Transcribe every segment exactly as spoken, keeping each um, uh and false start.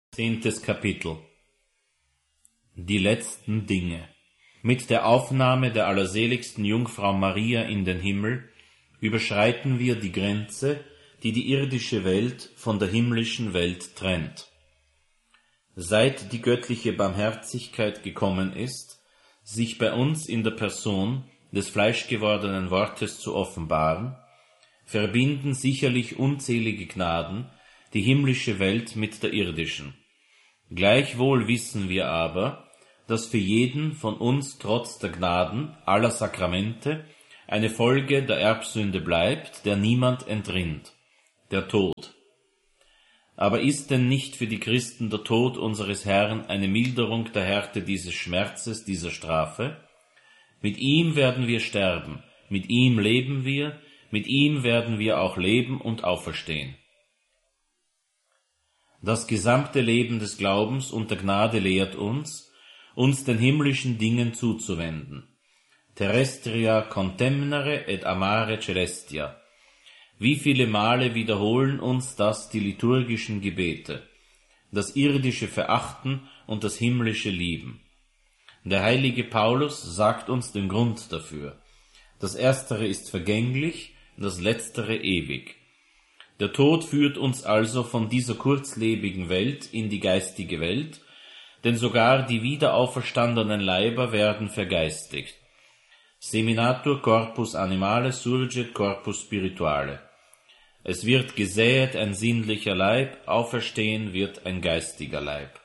Zehntes Kapitel. Die letzten Dinge. Mit der Aufnahme der allerseligsten Jungfrau Maria in den Himmel überschreiten wir die Grenze, die die irdische Welt von der himmlischen Welt trennt. Seit die göttliche Barmherzigkeit gekommen ist, sich bei uns in der Person des fleischgewordenen Wortes zu offenbaren, verbinden sicherlich unzählige Gnaden die himmlische Welt mit der irdischen. Gleichwohl wissen wir aber, dass für jeden von uns trotz der Gnaden aller Sakramente eine Folge der Erbsünde bleibt, der niemand entrinnt, der Tod. Aber ist denn nicht für die Christen der Tod unseres Herrn eine Milderung der Härte dieses Schmerzes, dieser Strafe? Mit ihm werden wir sterben, mit ihm leben wir, mit ihm werden wir auch leben und auferstehen. Das gesamte Leben des Glaubens und der Gnade lehrt uns, uns den himmlischen Dingen zuzuwenden. Terrestria contemnere et amare celestia. Wie viele Male wiederholen uns das die liturgischen Gebete, das irdische verachten und das himmlische lieben. Der heilige Paulus sagt uns den Grund dafür. Das Erstere ist vergänglich, das Letztere ewig. Der Tod führt uns also von dieser kurzlebigen Welt in die geistige Welt, denn sogar die wiederauferstandenen Leiber werden vergeistigt. Seminatur corpus animale surget corpus spirituale. Es wird gesäet ein sinnlicher Leib, auferstehen wird ein geistiger Leib.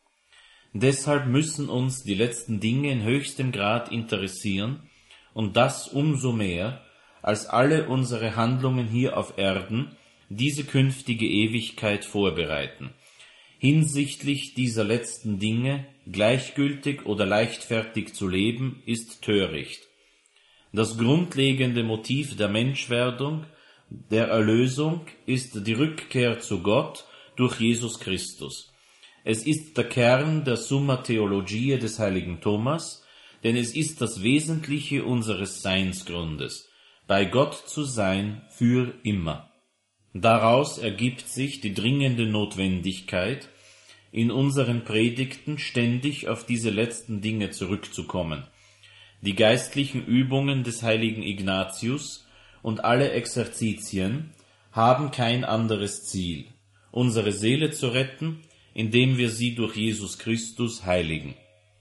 Deshalb müssen uns die letzten Dinge in höchstem Grad interessieren, und das umso mehr, als alle unsere Handlungen hier auf Erden diese künftige Ewigkeit vorbereiten. Hinsichtlich dieser letzten Dinge gleichgültig oder leichtfertig zu leben, ist töricht. Das grundlegende Motiv der Menschwerdung, der Erlösung, ist die Rückkehr zu Gott durch Jesus Christus. Es ist der Kern der Summa Theologiae des heiligen Thomas, denn es ist das Wesentliche unseres Seinsgrundes, bei Gott zu sein für immer. Daraus ergibt sich die dringende Notwendigkeit, in unseren Predigten ständig auf diese letzten Dinge zurückzukommen. Die geistlichen Übungen des heiligen Ignatius und alle Exerzitien haben kein anderes Ziel, unsere Seele zu retten, indem wir sie durch Jesus Christus heiligen.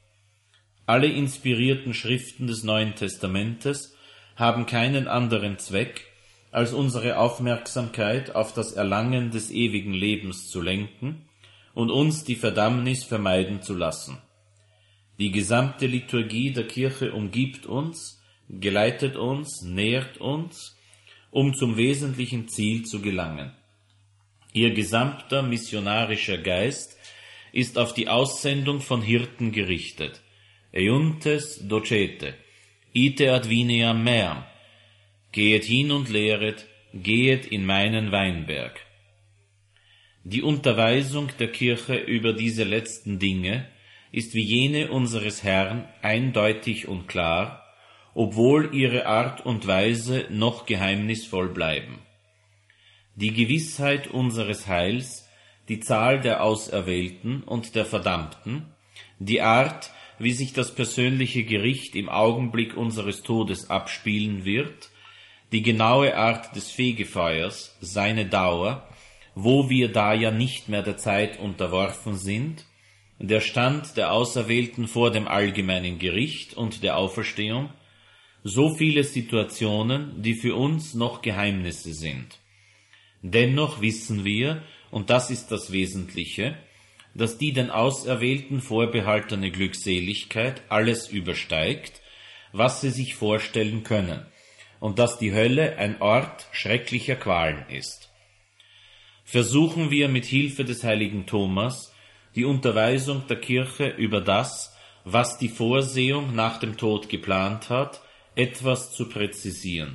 Alle inspirierten Schriften des Neuen Testamentes haben keinen anderen Zweck, als unsere Aufmerksamkeit auf das Erlangen des ewigen Lebens zu lenken und uns die Verdammnis vermeiden zu lassen. Die gesamte Liturgie der Kirche umgibt uns, geleitet uns, nährt uns, um zum wesentlichen Ziel zu gelangen. Ihr gesamter missionarischer Geist ist auf die Aussendung von Hirten gerichtet. Euntes docete, ite ad vineam meam. Gehet hin und lehret, gehet in meinen Weinberg. Die Unterweisung der Kirche über diese letzten Dinge ist wie jene unseres Herrn eindeutig und klar, obwohl ihre Art und Weise noch geheimnisvoll bleiben. Die Gewissheit unseres Heils, die Zahl der Auserwählten und der Verdammten, die Art, wie sich das persönliche Gericht im Augenblick unseres Todes abspielen wird, die genaue Art des Fegefeuers, seine Dauer, wo wir da ja nicht mehr der Zeit unterworfen sind, der Stand der Auserwählten vor dem allgemeinen Gericht und der Auferstehung, so viele Situationen, die für uns noch Geheimnisse sind. Dennoch wissen wir, und das ist das Wesentliche, dass die den Auserwählten vorbehaltene Glückseligkeit alles übersteigt, was sie sich vorstellen können, und dass die Hölle ein Ort schrecklicher Qualen ist. Versuchen wir mit Hilfe des heiligen Thomas die Unterweisung der Kirche über das, was die Vorsehung nach dem Tod geplant hat, etwas zu präzisieren.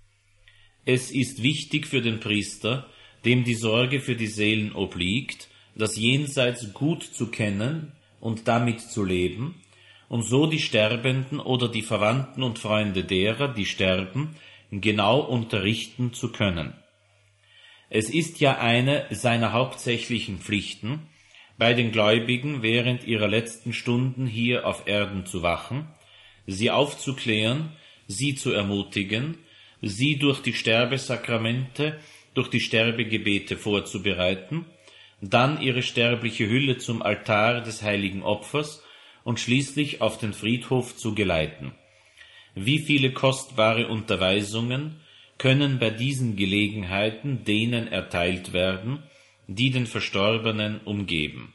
Es ist wichtig für den Priester, dem die Sorge für die Seelen obliegt, das Jenseits gut zu kennen und damit zu leben, und so die Sterbenden oder die Verwandten und Freunde derer, die sterben, genau unterrichten zu können. Es ist ja eine seiner hauptsächlichen Pflichten, bei den Gläubigen während ihrer letzten Stunden hier auf Erden zu wachen, sie aufzuklären, sie zu ermutigen, sie durch die Sterbesakramente, durch die Sterbegebete vorzubereiten, dann ihre sterbliche Hülle zum Altar des heiligen Opfers und schließlich auf den Friedhof zu geleiten. Wie viele kostbare Unterweisungen können bei diesen Gelegenheiten denen erteilt werden, die den Verstorbenen umgeben.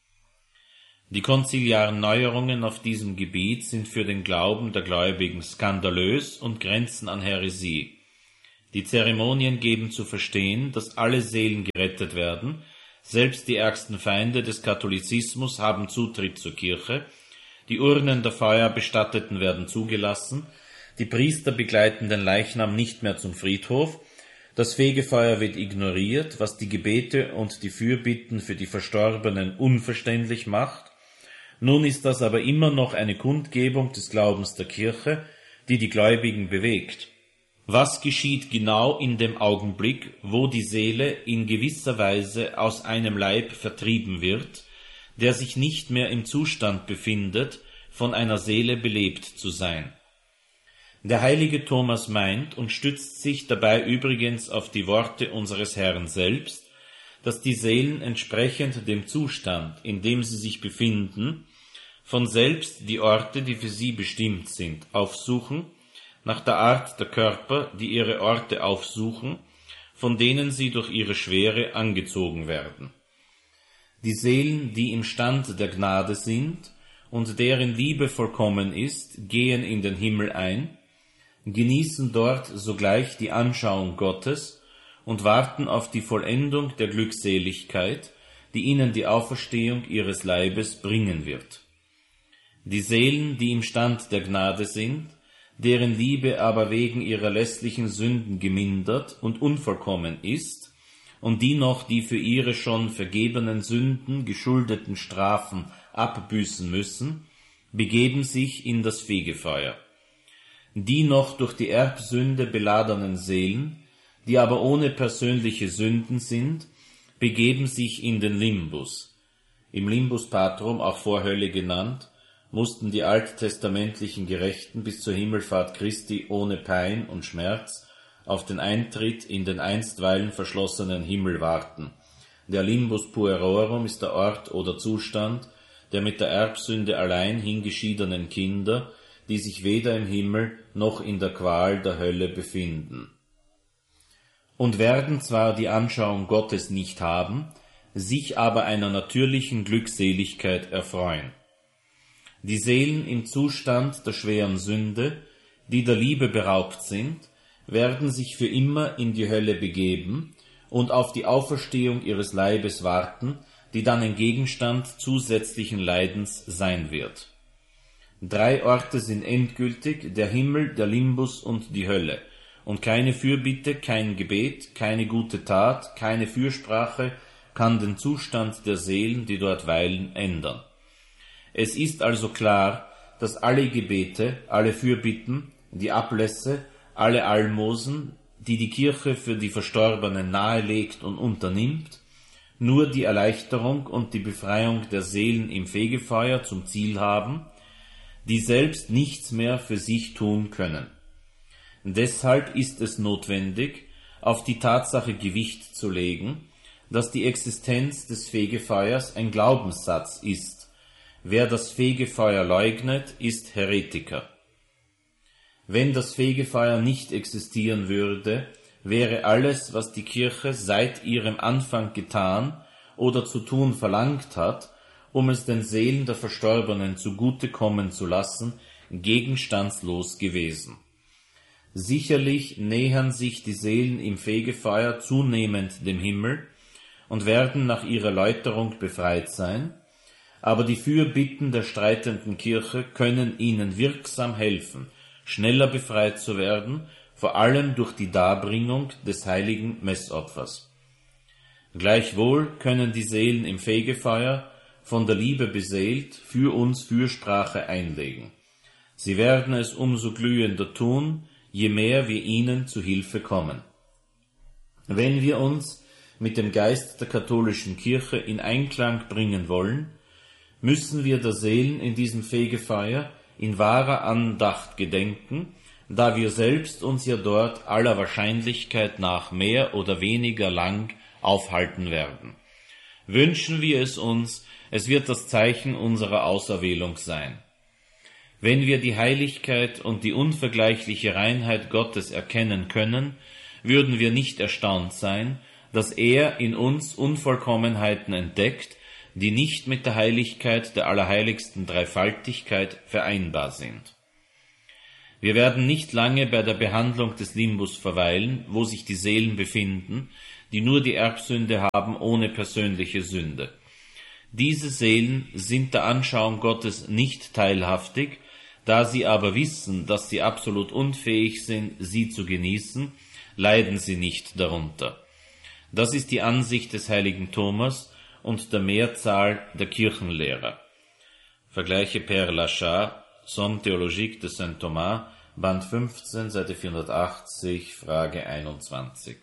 Die konziliaren Neuerungen auf diesem Gebiet sind für den Glauben der Gläubigen skandalös und grenzen an Häresie. Die Zeremonien geben zu verstehen, dass alle Seelen gerettet werden, selbst die ärgsten Feinde des Katholizismus haben Zutritt zur Kirche, die Urnen der Feuerbestatteten werden zugelassen, die Priester begleiten den Leichnam nicht mehr zum Friedhof, das Fegefeuer wird ignoriert, was die Gebete und die Fürbitten für die Verstorbenen unverständlich macht. Nun ist das aber immer noch eine Kundgebung des Glaubens der Kirche, die die Gläubigen bewegt. Was geschieht genau in dem Augenblick, wo die Seele in gewisser Weise aus einem Leib vertrieben wird, der sich nicht mehr im Zustand befindet, von einer Seele belebt zu sein? Der heilige Thomas meint und stützt sich dabei übrigens auf die Worte unseres Herrn selbst, dass die Seelen entsprechend dem Zustand, in dem sie sich befinden, von selbst die Orte, die für sie bestimmt sind, aufsuchen, nach der Art der Körper, die ihre Orte aufsuchen, von denen sie durch ihre Schwere angezogen werden. Die Seelen, die im Stand der Gnade sind und deren Liebe vollkommen ist, gehen in den Himmel ein, genießen dort sogleich die Anschauung Gottes und warten auf die Vollendung der Glückseligkeit, die ihnen die Auferstehung ihres Leibes bringen wird. Die Seelen, die im Stand der Gnade sind, deren Liebe aber wegen ihrer lässlichen Sünden gemindert und unvollkommen ist und die noch die für ihre schon vergebenen Sünden geschuldeten Strafen abbüßen müssen, begeben sich in das Fegefeuer. Die noch durch die Erbsünde beladenen Seelen, die aber ohne persönliche Sünden sind, begeben sich in den Limbus. Im Limbus Patrum, auch Vorhölle genannt, mussten die alttestamentlichen Gerechten bis zur Himmelfahrt Christi ohne Pein und Schmerz auf den Eintritt in den einstweilen verschlossenen Himmel warten. Der Limbus Puerorum ist der Ort oder Zustand der mit der Erbsünde allein hingeschiedenen Kinder, die sich weder im Himmel noch in der Qual der Hölle befinden. Und werden zwar die Anschauung Gottes nicht haben, sich aber einer natürlichen Glückseligkeit erfreuen. Die Seelen im Zustand der schweren Sünde, die der Liebe beraubt sind, werden sich für immer in die Hölle begeben und auf die Auferstehung ihres Leibes warten, die dann ein Gegenstand zusätzlichen Leidens sein wird. Drei Orte sind endgültig, der Himmel, der Limbus und die Hölle, und keine Fürbitte, kein Gebet, keine gute Tat, keine Fürsprache kann den Zustand der Seelen, die dort weilen, ändern. Es ist also klar, dass alle Gebete, alle Fürbitten, die Ablässe, alle Almosen, die die Kirche für die Verstorbenen nahelegt und unternimmt, nur die Erleichterung und die Befreiung der Seelen im Fegefeuer zum Ziel haben, die selbst nichts mehr für sich tun können. Deshalb ist es notwendig, auf die Tatsache Gewicht zu legen, dass die Existenz des Fegefeuers ein Glaubenssatz ist. Wer das Fegefeuer leugnet, ist Heretiker. Wenn das Fegefeuer nicht existieren würde, wäre alles, was die Kirche seit ihrem Anfang getan oder zu tun verlangt hat, um es den Seelen der Verstorbenen zugutekommen zu lassen, gegenstandslos gewesen. Sicherlich nähern sich die Seelen im Fegefeuer zunehmend dem Himmel und werden nach ihrer Läuterung befreit sein, aber die Fürbitten der streitenden Kirche können ihnen wirksam helfen, schneller befreit zu werden, vor allem durch die Darbringung des heiligen Messopfers. Gleichwohl können die Seelen im Fegefeuer, von der Liebe beseelt, für uns Fürsprache einlegen. Sie werden es umso glühender tun, je mehr wir ihnen zu Hilfe kommen. Wenn wir uns mit dem Geist der katholischen Kirche in Einklang bringen wollen, müssen wir der Seelen in diesem Fegefeuer in wahrer Andacht gedenken, da wir selbst uns ja dort aller Wahrscheinlichkeit nach mehr oder weniger lang aufhalten werden. Wünschen wir es uns, es wird das Zeichen unserer Auserwählung sein. Wenn wir die Heiligkeit und die unvergleichliche Reinheit Gottes erkennen können, würden wir nicht erstaunt sein, dass er in uns Unvollkommenheiten entdeckt, die nicht mit der Heiligkeit der allerheiligsten Dreifaltigkeit vereinbar sind. Wir werden nicht lange bei der Behandlung des Limbus verweilen, wo sich die Seelen befinden, die nur die Erbsünde haben ohne persönliche Sünde. Diese Seelen sind der Anschauung Gottes nicht teilhaftig, da sie aber wissen, dass sie absolut unfähig sind, sie zu genießen, leiden sie nicht darunter. Das ist die Ansicht des heiligen Thomas und der Mehrzahl der Kirchenlehrer. Vergleiche Père Lachard, Somme théologique de Saint Thomas, Band fünfzehn, Seite vierhundertachtzig, Frage einundzwanzig.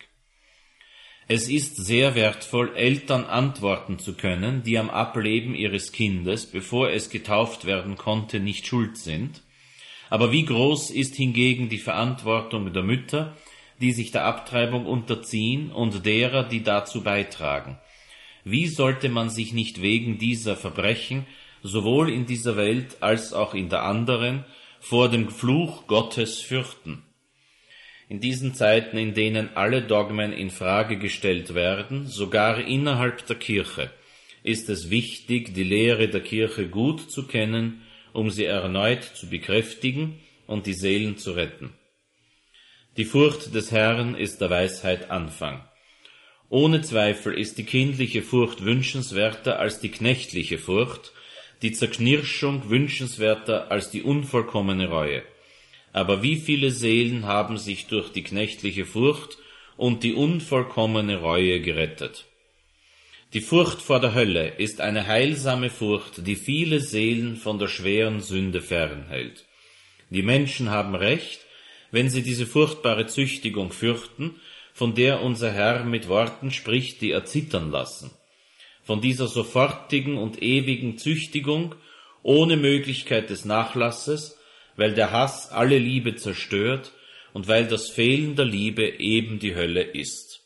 Es ist sehr wertvoll, Eltern antworten zu können, die am Ableben ihres Kindes, bevor es getauft werden konnte, nicht schuld sind. Aber wie groß ist hingegen die Verantwortung der Mütter, die sich der Abtreibung unterziehen, und derer, die dazu beitragen? Wie sollte man sich nicht wegen dieser Verbrechen, sowohl in dieser Welt als auch in der anderen, vor dem Fluch Gottes fürchten? In diesen Zeiten, in denen alle Dogmen in Frage gestellt werden, sogar innerhalb der Kirche, ist es wichtig, die Lehre der Kirche gut zu kennen, um sie erneut zu bekräftigen und die Seelen zu retten. Die Furcht des Herrn ist der Weisheit Anfang. Ohne Zweifel ist die kindliche Furcht wünschenswerter als die knechtliche Furcht, die Zerknirschung wünschenswerter als die unvollkommene Reue. Aber wie viele Seelen haben sich durch die knechtliche Furcht und die unvollkommene Reue gerettet? Die Furcht vor der Hölle ist eine heilsame Furcht, die viele Seelen von der schweren Sünde fernhält. Die Menschen haben recht, wenn sie diese furchtbare Züchtigung fürchten, von der unser Herr mit Worten spricht, die erzittern lassen. Von dieser sofortigen und ewigen Züchtigung ohne Möglichkeit des Nachlasses, weil der Hass alle Liebe zerstört und weil das Fehlen der Liebe eben die Hölle ist.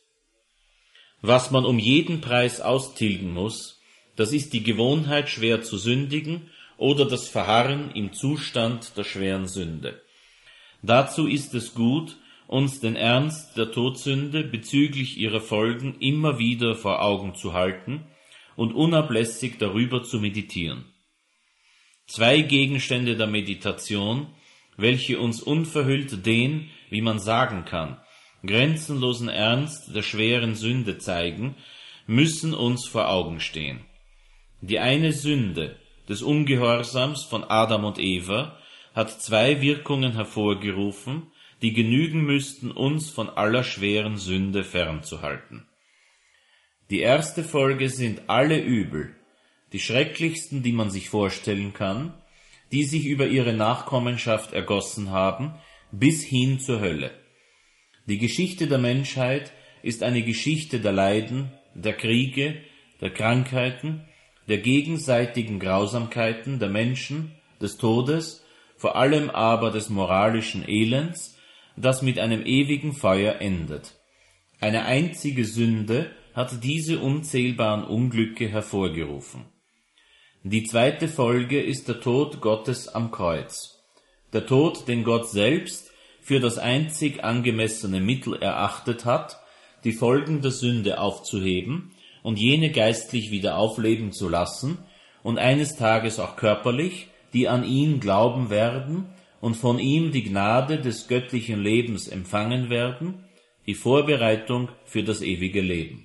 Was man um jeden Preis austilgen muss, das ist die Gewohnheit, schwer zu sündigen oder das Verharren im Zustand der schweren Sünde. Dazu ist es gut, uns den Ernst der Todsünde bezüglich ihrer Folgen immer wieder vor Augen zu halten und unablässig darüber zu meditieren. Zwei Gegenstände der Meditation, welche uns unverhüllt den, wie man sagen kann, grenzenlosen Ernst der schweren Sünde zeigen, müssen uns vor Augen stehen. Die eine Sünde des Ungehorsams von Adam und Eva hat zwei Wirkungen hervorgerufen, die genügen müssten, uns von aller schweren Sünde fernzuhalten. Die erste Folge sind alle Übel, die schrecklichsten, die man sich vorstellen kann, die sich über ihre Nachkommenschaft ergossen haben, bis hin zur Hölle. Die Geschichte der Menschheit ist eine Geschichte der Leiden, der Kriege, der Krankheiten, der gegenseitigen Grausamkeiten der Menschen, des Todes, vor allem aber des moralischen Elends, das mit einem ewigen Feuer endet. Eine einzige Sünde hat diese unzählbaren Unglücke hervorgerufen. Die zweite Folge ist der Tod Gottes am Kreuz. Der Tod, den Gott selbst für das einzig angemessene Mittel erachtet hat, die Folgen der Sünde aufzuheben und jene geistlich wieder aufleben zu lassen und eines Tages auch körperlich, die an ihn glauben werden und von ihm die Gnade des göttlichen Lebens empfangen werden, die Vorbereitung für das ewige Leben.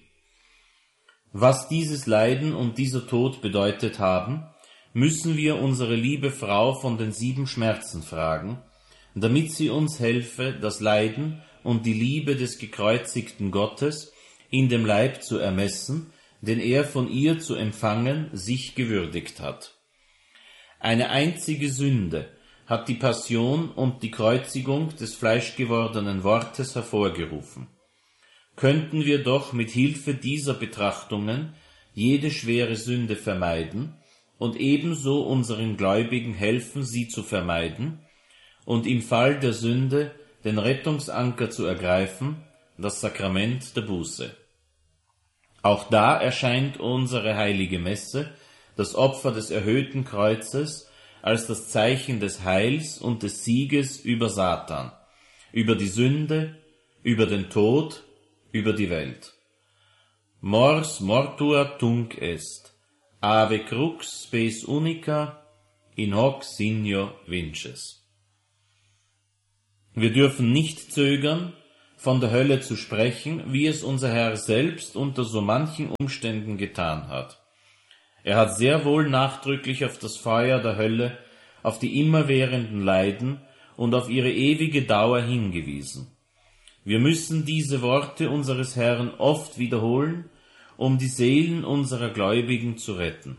Was dieses Leiden und dieser Tod bedeutet haben, müssen wir unsere liebe Frau von den sieben Schmerzen fragen, damit sie uns helfe, das Leiden und die Liebe des gekreuzigten Gottes in dem Leib zu ermessen, den er von ihr zu empfangen sich gewürdigt hat. Eine einzige Sünde hat die Passion und die Kreuzigung des fleischgewordenen Wortes hervorgerufen. könnten wir doch mit Hilfe dieser Betrachtungen jede schwere Sünde vermeiden und ebenso unseren Gläubigen helfen, sie zu vermeiden und im Fall der Sünde den Rettungsanker zu ergreifen, das Sakrament der Buße. Auch da erscheint unsere heilige Messe, das Opfer des erhöhten Kreuzes, als das Zeichen des Heils und des Sieges über Satan, über die Sünde, über den Tod, über die Welt. Mors mortua tunc est, ave crux spes unica, in hoc signo vinces. Wir dürfen nicht zögern, von der Hölle zu sprechen, wie es unser Herr selbst unter so manchen Umständen getan hat. Er hat sehr wohl nachdrücklich auf das Feuer der Hölle, auf die immerwährenden Leiden und auf ihre ewige Dauer hingewiesen. Wir müssen diese Worte unseres Herrn oft wiederholen, um die Seelen unserer Gläubigen zu retten.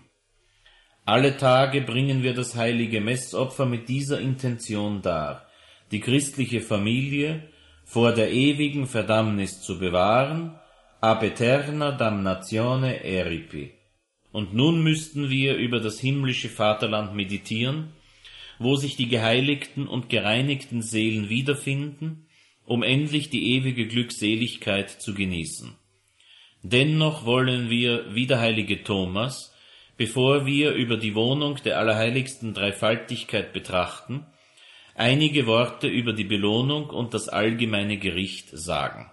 Alle Tage bringen wir das heilige Messopfer mit dieser Intention dar, die christliche Familie vor der ewigen Verdammnis zu bewahren, ab aeterna damnatione eripi. Und nun müssten wir über das himmlische Vaterland meditieren, wo sich die geheiligten und gereinigten Seelen wiederfinden, um endlich die ewige Glückseligkeit zu genießen. Dennoch wollen wir, wie der heilige Thomas, bevor wir über die Wohnung der allerheiligsten Dreifaltigkeit betrachten, einige Worte über die Belohnung und das allgemeine Gericht sagen.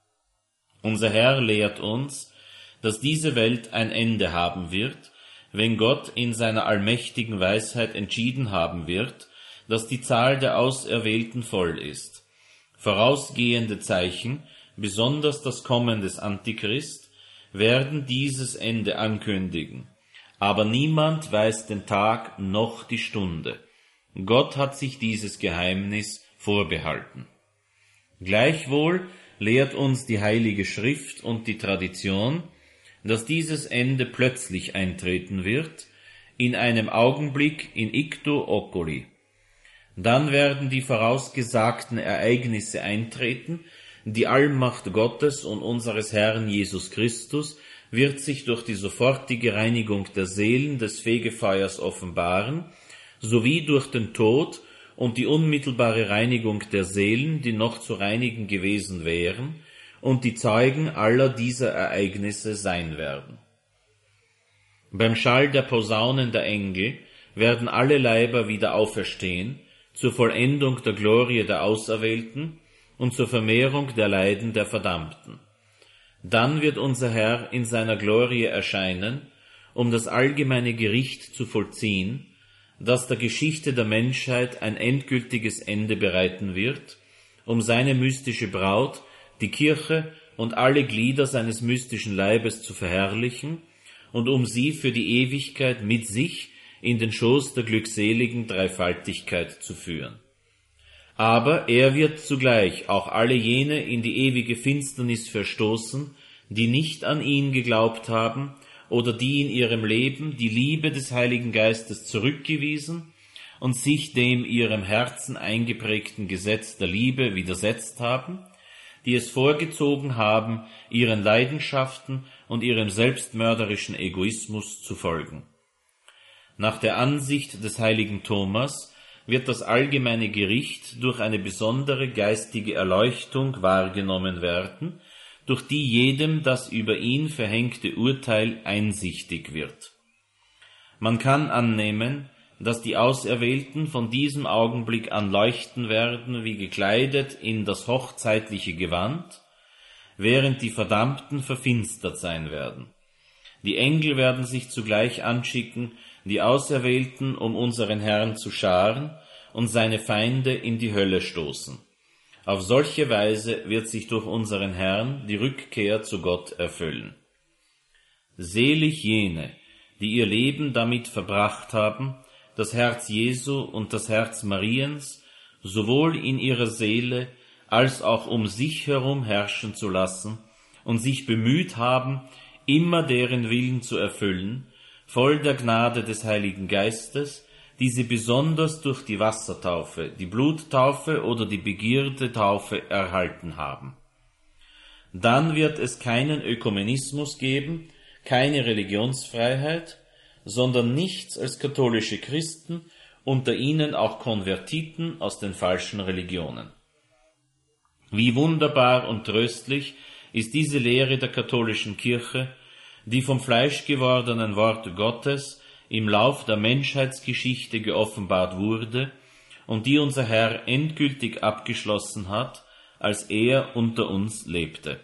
Unser Herr lehrt uns, dass diese Welt ein Ende haben wird, wenn Gott in seiner allmächtigen Weisheit entschieden haben wird, dass die Zahl der Auserwählten voll ist. Vorausgehende Zeichen, besonders das Kommen des Antichrist, werden dieses Ende ankündigen. Aber niemand weiß den Tag noch die Stunde. Gott hat sich dieses Geheimnis vorbehalten. Gleichwohl lehrt uns die Heilige Schrift und die Tradition, dass dieses Ende plötzlich eintreten wird, in einem Augenblick in ictu oculi. Dann werden die vorausgesagten Ereignisse eintreten, die Allmacht Gottes und unseres Herrn Jesus Christus wird sich durch die sofortige Reinigung der Seelen des Fegefeuers offenbaren, sowie durch den Tod und die unmittelbare Reinigung der Seelen, die noch zu reinigen gewesen wären, und die Zeugen aller dieser Ereignisse sein werden. Beim Schall der Posaunen der Engel werden alle Leiber wieder auferstehen, zur Vollendung der Glorie der Auserwählten und zur Vermehrung der Leiden der Verdammten. Dann wird unser Herr in seiner Glorie erscheinen, um das allgemeine Gericht zu vollziehen, das der Geschichte der Menschheit ein endgültiges Ende bereiten wird, um seine mystische Braut, die Kirche und alle Glieder seines mystischen Leibes zu verherrlichen und um sie für die Ewigkeit mit sich in den Schoß der glückseligen Dreifaltigkeit zu führen. Aber er wird zugleich auch alle jene in die ewige Finsternis verstoßen, die nicht an ihn geglaubt haben oder die in ihrem Leben die Liebe des Heiligen Geistes zurückgewiesen und sich dem ihrem Herzen eingeprägten Gesetz der Liebe widersetzt haben, die es vorgezogen haben, ihren Leidenschaften und ihrem selbstmörderischen Egoismus zu folgen. Nach der Ansicht des heiligen Thomas wird das allgemeine Gericht durch eine besondere geistige Erleuchtung wahrgenommen werden, durch die jedem das über ihn verhängte Urteil einsichtig wird. Man kann annehmen, dass die Auserwählten von diesem Augenblick an leuchten werden, wie gekleidet in das hochzeitliche Gewand, während die Verdammten verfinstert sein werden. Die Engel werden sich zugleich anschicken, die Auserwählten um unseren Herrn zu scharen und seine Feinde in die Hölle stoßen. Auf solche Weise wird sich durch unseren Herrn die Rückkehr zu Gott erfüllen. Selig jene, die ihr Leben damit verbracht haben, das Herz Jesu und das Herz Mariens sowohl in ihrer Seele als auch um sich herum herrschen zu lassen und sich bemüht haben, immer deren Willen zu erfüllen, voll der Gnade des Heiligen Geistes, die sie besonders durch die Wassertaufe, die Bluttaufe oder die Begierde-Taufe erhalten haben. Dann wird es keinen Ökumenismus geben, keine Religionsfreiheit, sondern nichts als katholische Christen, unter ihnen auch Konvertiten aus den falschen Religionen. Wie wunderbar und tröstlich ist diese Lehre der katholischen Kirche, die vom Fleisch gewordenen Wort Gottes im Lauf der Menschheitsgeschichte geoffenbart wurde und die unser Herr endgültig abgeschlossen hat, als er unter uns lebte.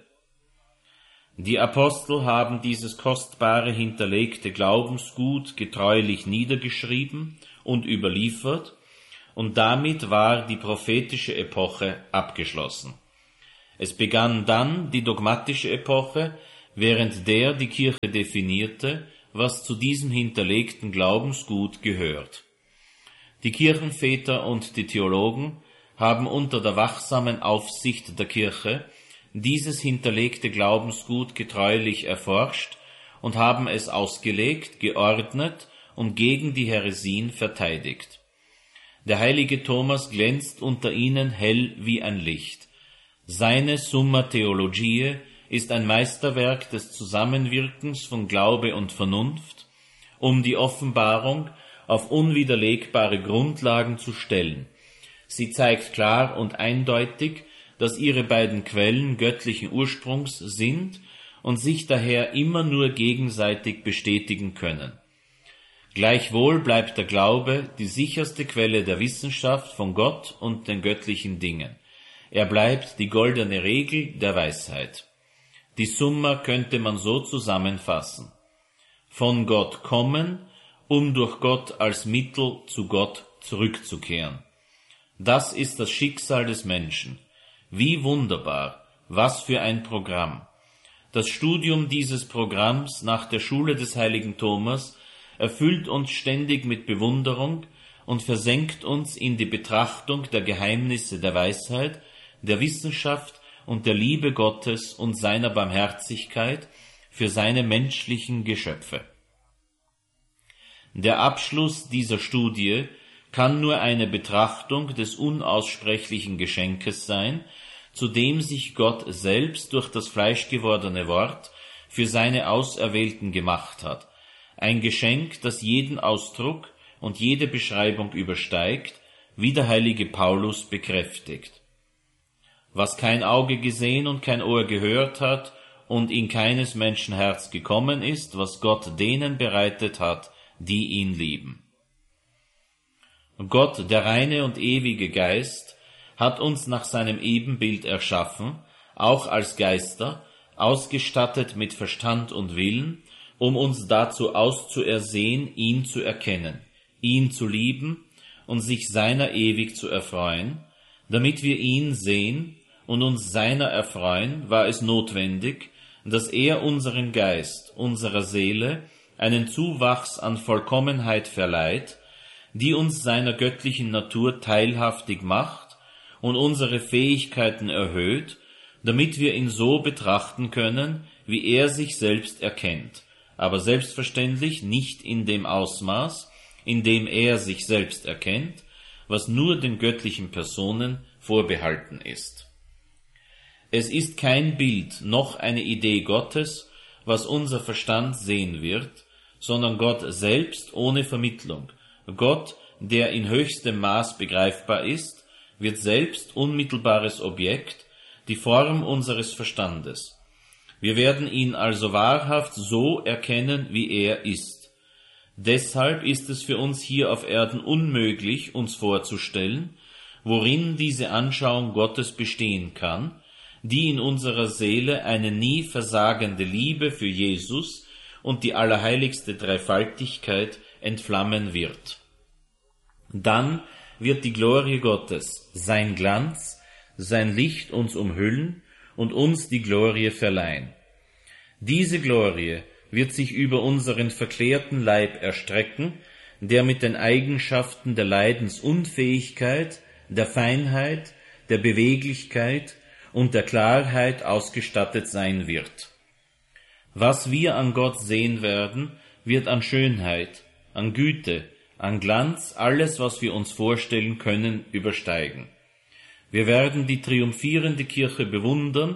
Die Apostel haben dieses kostbare hinterlegte Glaubensgut getreulich niedergeschrieben und überliefert, und damit war die prophetische Epoche abgeschlossen. Es begann dann die dogmatische Epoche, während der die Kirche definierte, was zu diesem hinterlegten Glaubensgut gehört. Die Kirchenväter und die Theologen haben unter der wachsamen Aufsicht der Kirche dieses hinterlegte Glaubensgut getreulich erforscht und haben es ausgelegt, geordnet und gegen die Häresien verteidigt. Der heilige Thomas glänzt unter ihnen hell wie ein Licht. Seine Summa Theologiae ist ein Meisterwerk des Zusammenwirkens von Glaube und Vernunft, um die Offenbarung auf unwiderlegbare Grundlagen zu stellen. Sie zeigt klar und eindeutig, dass ihre beiden Quellen göttlichen Ursprungs sind und sich daher immer nur gegenseitig bestätigen können. Gleichwohl bleibt der Glaube die sicherste Quelle der Wissenschaft von Gott und den göttlichen Dingen. Er bleibt die goldene Regel der Weisheit. Die Summa könnte man so zusammenfassen: Von Gott kommen, um durch Gott als Mittel zu Gott zurückzukehren. Das ist das Schicksal des Menschen. Wie wunderbar, was für ein Programm. Das Studium dieses Programms nach der Schule des heiligen Thomas erfüllt uns ständig mit Bewunderung und versenkt uns in die Betrachtung der Geheimnisse der Weisheit, der Wissenschaft und der Liebe Gottes und seiner Barmherzigkeit für seine menschlichen Geschöpfe. Der Abschluss dieser Studie kann nur eine Betrachtung des unaussprechlichen Geschenkes sein, zu dem sich Gott selbst durch das fleischgewordene Wort für seine Auserwählten gemacht hat. Ein Geschenk, das jeden Ausdruck und jede Beschreibung übersteigt, wie der heilige Paulus bekräftigt. Was kein Auge gesehen und kein Ohr gehört hat und in keines Menschen Herz gekommen ist, was Gott denen bereitet hat, die ihn lieben. Gott, der reine und ewige Geist, hat uns nach seinem Ebenbild erschaffen, auch als Geister, ausgestattet mit Verstand und Willen, um uns dazu auszuersehen, ihn zu erkennen, ihn zu lieben und sich seiner ewig zu erfreuen. Damit wir ihn sehen und uns seiner erfreuen, war es notwendig, dass er unseren Geist, unserer Seele, einen Zuwachs an Vollkommenheit verleiht, die uns seiner göttlichen Natur teilhaftig macht und unsere Fähigkeiten erhöht, damit wir ihn so betrachten können, wie er sich selbst erkennt, aber selbstverständlich nicht in dem Ausmaß, in dem er sich selbst erkennt, was nur den göttlichen Personen vorbehalten ist. Es ist kein Bild noch eine Idee Gottes, was unser Verstand sehen wird, sondern Gott selbst ohne Vermittlung. Gott, der in höchstem Maß begreifbar ist, wird selbst unmittelbares Objekt, die Form unseres Verstandes. Wir werden ihn also wahrhaft so erkennen, wie er ist. Deshalb ist es für uns hier auf Erden unmöglich, uns vorzustellen, worin diese Anschauung Gottes bestehen kann, die in unserer Seele eine nie versagende Liebe für Jesus und die allerheiligste Dreifaltigkeit entflammen wird. Dann wird die Glorie Gottes, sein Glanz, sein Licht uns umhüllen und uns die Glorie verleihen. Diese Glorie wird sich über unseren verklärten Leib erstrecken, der mit den Eigenschaften der Leidensunfähigkeit, der Feinheit, der Beweglichkeit und der Klarheit ausgestattet sein wird. Was wir an Gott sehen werden, wird an Schönheit, an Güte, an Glanz, alles, was wir uns vorstellen können, übersteigen. Wir werden die triumphierende Kirche bewundern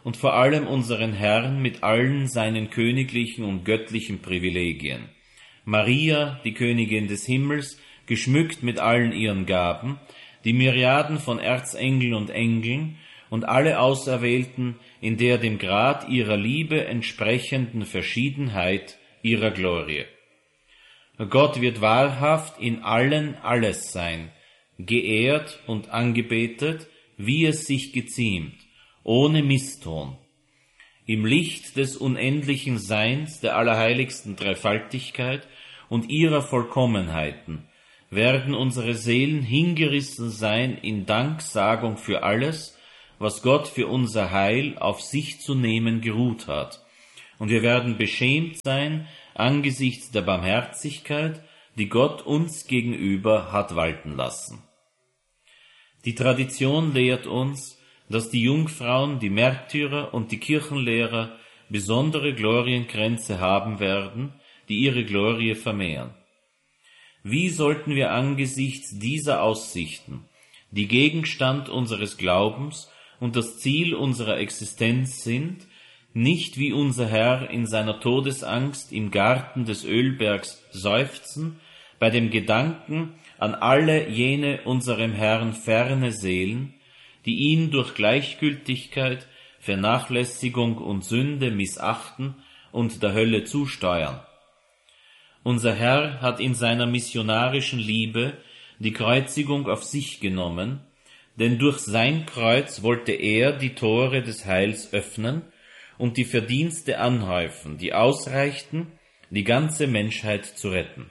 und vor allem unseren Herrn mit allen seinen königlichen und göttlichen Privilegien. Maria, die Königin des Himmels, geschmückt mit allen ihren Gaben, die Myriaden von Erzengeln und Engeln und alle Auserwählten in der dem Grad ihrer Liebe entsprechenden Verschiedenheit ihrer Glorie. Gott wird wahrhaft in allen alles sein, geehrt und angebetet, wie es sich geziemt, ohne Misston. Im Licht des unendlichen Seins der allerheiligsten Dreifaltigkeit und ihrer Vollkommenheiten werden unsere Seelen hingerissen sein in Danksagung für alles, was Gott für unser Heil auf sich zu nehmen geruht hat. Und wir werden beschämt sein angesichts der Barmherzigkeit, die Gott uns gegenüber hat walten lassen. Die Tradition lehrt uns, dass die Jungfrauen, die Märtyrer und die Kirchenlehrer besondere Glorienkränze haben werden, die ihre Glorie vermehren. Wie sollten wir angesichts dieser Aussichten, die Gegenstand unseres Glaubens und das Ziel unserer Existenz sind, nicht wie unser Herr in seiner Todesangst im Garten des Ölbergs seufzen, bei dem Gedanken an alle jene unserem Herrn ferne Seelen, die ihn durch Gleichgültigkeit, Vernachlässigung und Sünde missachten und der Hölle zusteuern. Unser Herr hat in seiner missionarischen Liebe die Kreuzigung auf sich genommen, denn durch sein Kreuz wollte er die Tore des Heils öffnen und die Verdienste anhäufen, die ausreichten, die ganze Menschheit zu retten.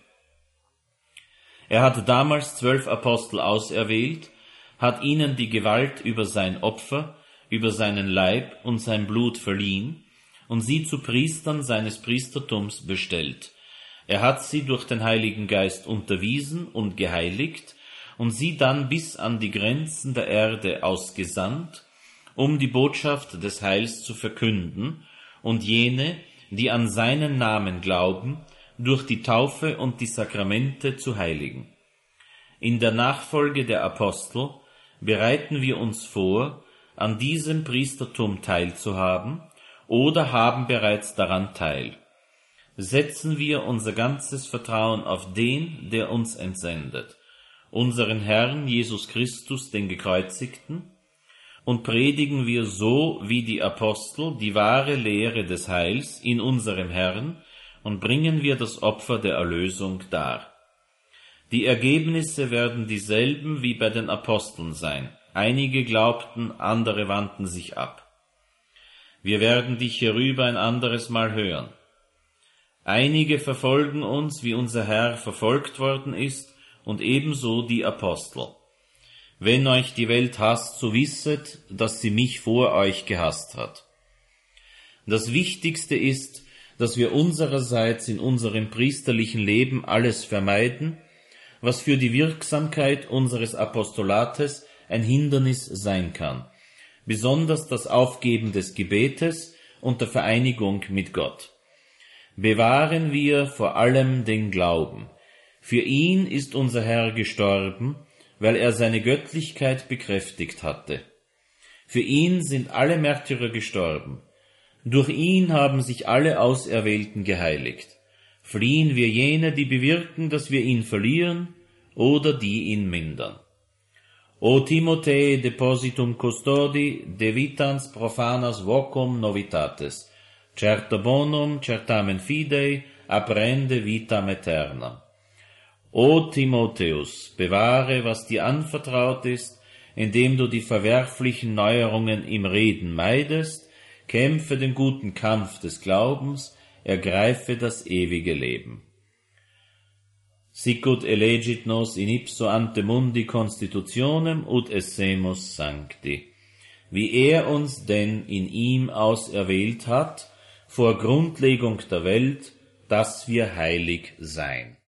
Er hat damals zwölf Apostel auserwählt, hat ihnen die Gewalt über sein Opfer, über seinen Leib und sein Blut verliehen und sie zu Priestern seines Priestertums bestellt. Er hat sie durch den Heiligen Geist unterwiesen und geheiligt und sie dann bis an die Grenzen der Erde ausgesandt, um die Botschaft des Heils zu verkünden und jene, die an seinen Namen glauben, durch die Taufe und die Sakramente zu heiligen. In der Nachfolge der Apostel bereiten wir uns vor, an diesem Priestertum teilzuhaben oder haben bereits daran teil. Setzen wir unser ganzes Vertrauen auf den, der uns entsendet, unseren Herrn Jesus Christus, den Gekreuzigten, und predigen wir so wie die Apostel die wahre Lehre des Heils in unserem Herrn und bringen wir das Opfer der Erlösung dar. Die Ergebnisse werden dieselben wie bei den Aposteln sein. Einige glaubten, andere wandten sich ab. Wir werden dich hierüber ein anderes Mal hören. Einige verfolgen uns, wie unser Herr verfolgt worden ist, und ebenso die Apostel. Wenn euch die Welt hasst, so wisset, dass sie mich vor euch gehasst hat. Das Wichtigste ist, dass wir unsererseits in unserem priesterlichen Leben alles vermeiden, was für die Wirksamkeit unseres Apostolates ein Hindernis sein kann, besonders das Aufgeben des Gebetes und der Vereinigung mit Gott. Bewahren wir vor allem den Glauben. Für ihn ist unser Herr gestorben, weil er seine Göttlichkeit bekräftigt hatte. Für ihn sind alle Märtyrer gestorben. Durch ihn haben sich alle Auserwählten geheiligt. Fliehen wir jene, die bewirken, dass wir ihn verlieren, oder die ihn mindern. O Timothee depositum custodi de vitans profanas vocum novitates, certa bonum certamen fidei apprende vitam aeterna. O Timotheus, bewahre, was dir anvertraut ist, indem du die verwerflichen Neuerungen im Reden meidest, kämpfe den guten Kampf des Glaubens, ergreife das ewige Leben. Sicut elegit nos in ipso ante mundi constitutionem ut essemus sancti. Wie er uns denn in ihm auserwählt hat, vor Grundlegung der Welt, dass wir heilig sein.